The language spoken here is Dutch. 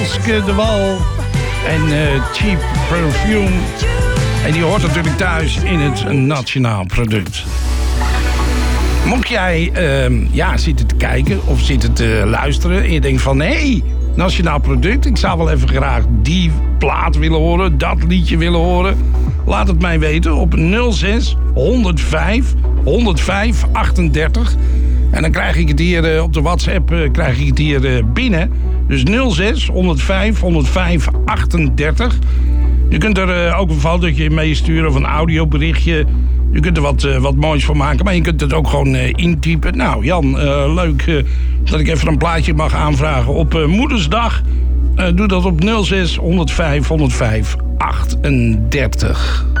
Elske de Wal en Cheap Perfume. En die hoort natuurlijk thuis in het nationaal product. Mocht jij zitten te kijken of zitten te luisteren en je denkt van... hé, nationaal product, ik zou wel even graag die plaat willen horen, dat liedje willen horen. Laat het mij weten op 06 105 105 38. En dan krijg ik het hier op de WhatsApp binnen. Dus 06 105 105 38. Je kunt er ook een fotootje mee sturen of een audioberichtje. Je kunt er wat moois van maken, maar je kunt het ook gewoon intypen. Nou, Jan, leuk dat ik even een plaatje mag aanvragen op Moedersdag. Doe dat op 06 105 105 38.